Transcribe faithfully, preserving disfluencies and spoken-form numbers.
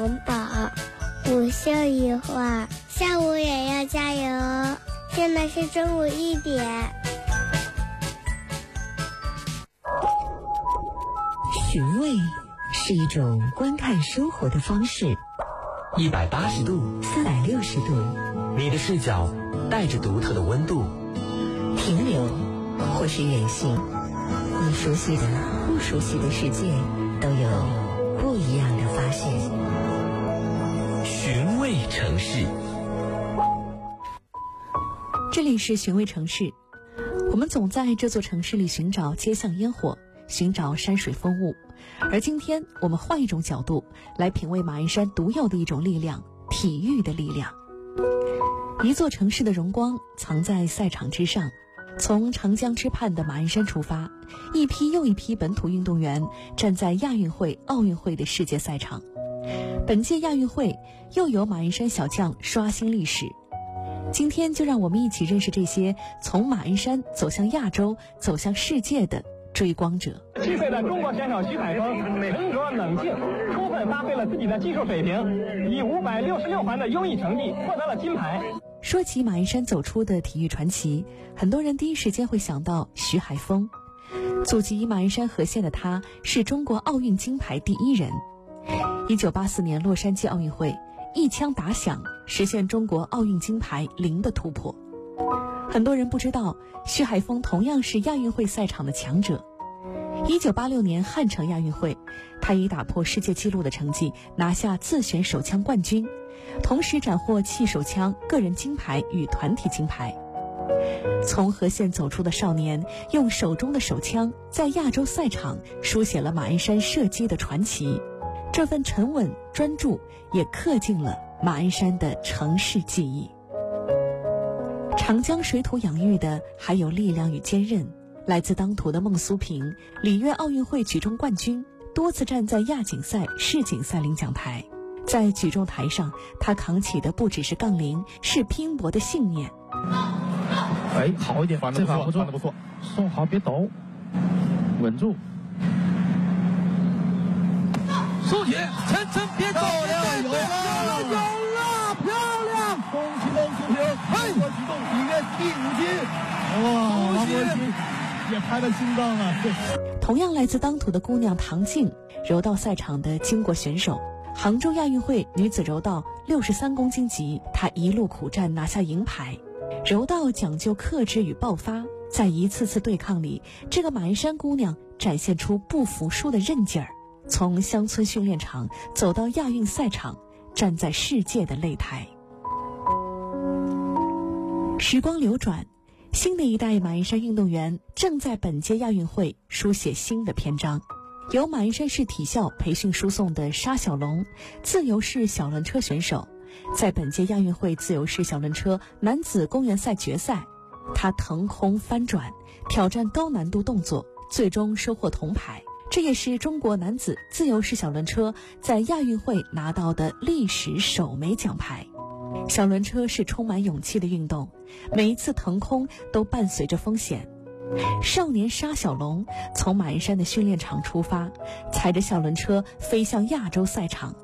红宝，午休一会儿，下午也要加油。现在是中午一点。 寻味是一种观看生活的方式， 一百八十度、 四百六十度， 你的视角带着独特的温度， 停留或是远行，你熟悉的、不熟悉的世界都有不一样的发现。 寻味城市， 这里是寻味城市。我们总在这座城市里寻找街巷烟火，寻找山水风物，而今天我们换一种角度来品味马鞍山独有的一种力量——体育的力量。一座城市的荣光藏在赛场之上。从长江之畔的马鞍山出发，一批又一批本土运动员站在亚运会、奥运会的世界赛场。本届亚运会又有马鞍山小将刷新历史。今天就让我们一起认识这些从马鞍山走向亚洲、走向世界的追光者。 七岁的中国选手徐海峰沉着冷静，充分发挥了自己的技术水平，以五百六十六环的优异成绩获得了金牌。 说起马鞍山走出的体育传奇，很多人第一时间会想到徐海峰。祖籍马鞍山和县的他是中国奥运金牌第一人。一九八四年洛杉矶奥运会一枪打响，实现中国奥运金牌零的突破。很多人不知道，徐海峰同样是亚运会赛场的强者。一九八六年汉城亚运会，他以打破世界纪录的成绩拿下自选手枪冠军，同时斩获气手枪个人金牌与团体金牌。从和县走出的少年，用手中的手枪在亚洲赛场书写了马鞍山射击的传奇。这份沉稳专注也刻进了马鞍山的城市记忆。长江水土养育的还有力量与坚韧。来自当涂的孟苏平，里约奥运会举重冠军，多次站在亚锦赛、世锦赛领奖台。在举重台上，他扛起的不只是杠铃，是拼搏的信念。 哎，好一点，这把不错，不错，送好别抖，稳住。收起，晨晨别抖了，有了，有了，漂亮！恭喜孟苏平，中国举重里面第五金，哇，王国旗也拍了心脏啊！ 同样来自当涂的姑娘唐静，柔道赛场的巾帼选手。杭州亚运会女子柔道六十三公斤级，她一路苦战拿下银牌。柔道讲究克制与爆发，在一次次对抗里，这个马鞍山姑娘展现出不服输的韧劲儿。从乡村训练场走到亚运赛场，站在世界的擂台。时光流转，新的一代马鞍山运动员正在本届亚运会书写新的篇章。由马鞍山市体校培训输送的沙小龙，自由式小轮车选手，在本届亚运会自由式小轮车男子公园赛决赛，他腾空翻转，挑战高难度动作，最终收获铜牌。这也是中国男子自由式小轮车在亚运会拿到的历史首枚奖牌。小轮车是充满勇气的运动，每一次腾空都伴随着风险。少年沙小龙从马鞍山的训练场出发，踩着小轮车飞向亚洲赛场。